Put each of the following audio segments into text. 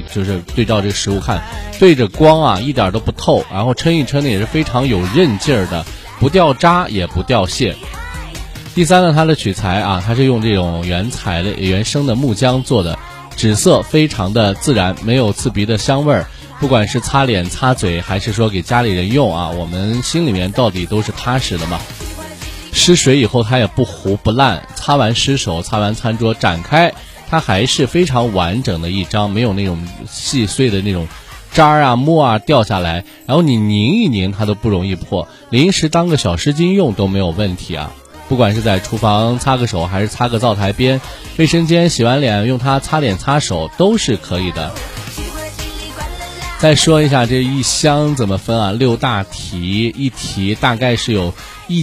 就是对照这个实物看，对着光啊一点都不透，然后抻一抻的也是非常有韧劲儿的，不掉渣也不掉屑。第三呢，它的取材啊，它是用这种原生的木浆做的，纸色非常的自然，没有刺鼻的香味儿。不管是擦脸擦嘴还是说给家里人用啊，我们心里面到底都是踏实的嘛。湿水以后它也不糊不烂，擦完湿手擦完餐桌展开，它还是非常完整的一张，没有那种细碎的那种渣啊沫啊掉下来，然后你拧一拧它都不容易破，临时当个小湿巾用都没有问题啊。不管是在厨房擦个手还是擦个灶台边，卫生间洗完脸用它擦脸擦手都是可以的。再说一下这一箱怎么分啊，6大题，一题大概是有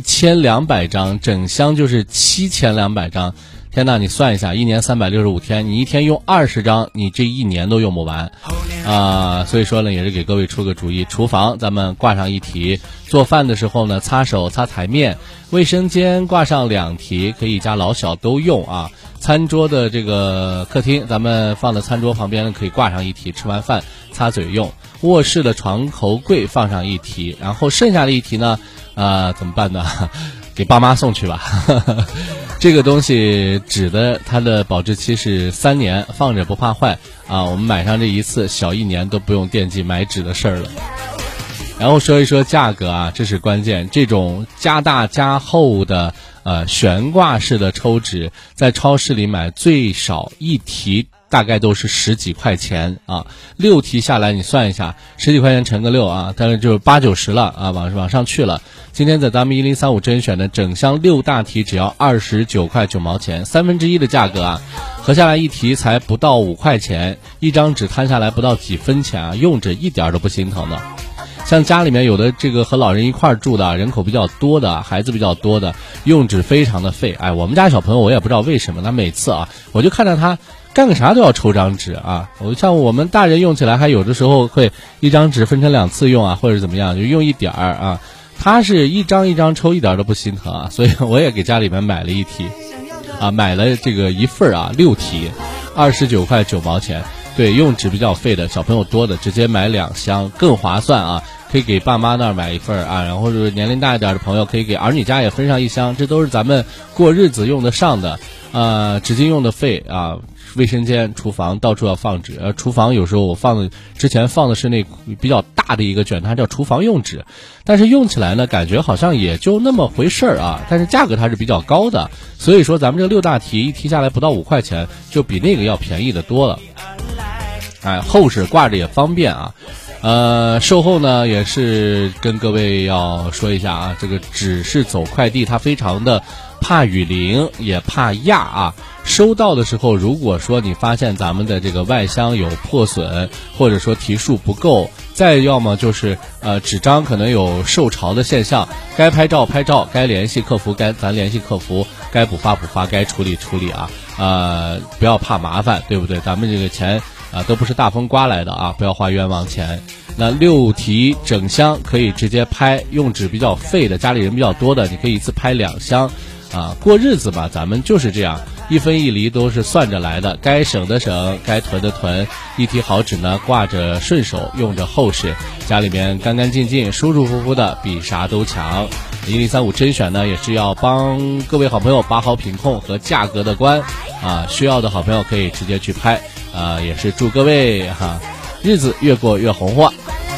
1200张，整箱就是7200张。天哪，你算一下，一年365天，你一天用20张，你这一年都用不完所以说呢，也是给各位出个主意。厨房咱们挂上1题，做饭的时候呢，擦手擦台面，卫生间挂上2题，可以一家老小都用啊。餐桌的这个客厅，咱们放在餐桌旁边呢，可以挂上1题，吃完饭擦嘴用。卧室的床头柜放上1题，然后剩下的1题呢，怎么办呢？给爸妈送去吧。这个东西纸的它的保质期是3年，放着不怕坏啊。我们买上这一次，小1年都不用惦记买纸的事儿了。然后说一说价格啊，这是关键。这种加大加厚的悬挂式的抽纸，在超市里买最少1题大概都是10几块钱啊，6题下来你算一下，10几块钱乘个6啊，但是就是8、90了啊，往上去了。今天在咱们1035甄选的整箱6大题只要29块9毛钱，1/3的价格啊，合下来1题才不到5块钱，一张纸摊下来不到几分钱啊，用着一点都不心疼的。像家里面有的这个和老人一块住的，人口比较多的，孩子比较多的，用纸非常的费。我们家小朋友我也不知道为什么，他每次啊，我就看到他干个啥都要抽张纸啊。像我们大人用起来还有的时候会一张纸分成2次用啊，或者怎么样，就用一点儿啊。他是一张一张抽，一点都不心疼啊，所以我也给家里面买了1题啊，买了这个1份啊，6题，29块9毛钱。对，用纸比较费的小朋友多的，直接买2箱更划算啊。可以给爸妈那儿买1份啊，然后是年龄大一点的朋友可以给儿女家也分上1箱，这都是咱们过日子用得上的。纸巾用的费啊，卫生间、厨房到处要放纸。厨房有时候我之前放的是那比较大的一个卷，它叫厨房用纸，但是用起来呢，感觉好像也就那么回事儿啊，但是价格它是比较高的，所以说咱们这6大题一题下来不到5块钱，就比那个要便宜的多了。厚实挂着也方便啊。售后呢也是跟各位要说一下啊，这个纸是走快递，它非常的怕雨淋也怕压啊。收到的时候，如果说你发现咱们的这个外箱有破损，或者说题数不够，再要么就是纸张可能有受潮的现象，该拍照拍照，该联系客服咱联系客服，该补发补发，该处理处理啊。不要怕麻烦，对不对？咱们这个钱都不是大风刮来的啊，不要花冤枉钱。那6题整箱可以直接拍，用纸比较费的，家里人比较多的，你可以一次拍2箱啊。过日子吧，咱们就是这样，一分一厘都是算着来的，该省的省，该囤的囤。1题好纸呢，挂着顺手，用着厚实，家里面干干净净，舒舒服服的，比啥都强。1035甄选呢，也是要帮各位好朋友把好品控和价格的关啊，需要的好朋友可以直接去拍啊，也是祝各位日子越过越红火。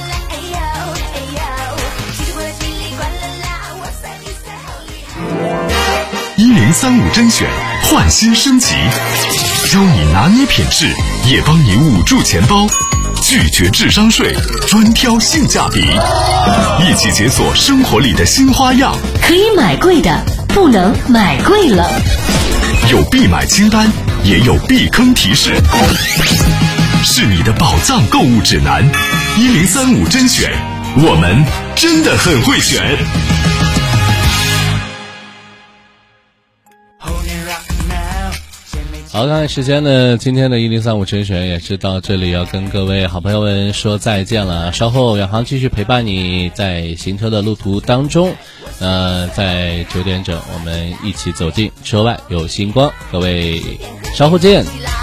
1035甄选焕新升级，教你拿捏品质，也帮你捂住钱包，拒绝智商税，专挑性价比，一起解锁生活里的新花样。 可以买贵的，不能买贵了。 有必买清单，也有避坑提示，是你的宝藏购物指南。1035甄选，我们真的很会选。 好，看时间呢，今天的1035甄选也是到这里，要跟各位好朋友们说再见了。稍后远航继续陪伴你在行车的路途当中，在9点整我们一起走进车外有星光，各位稍后见。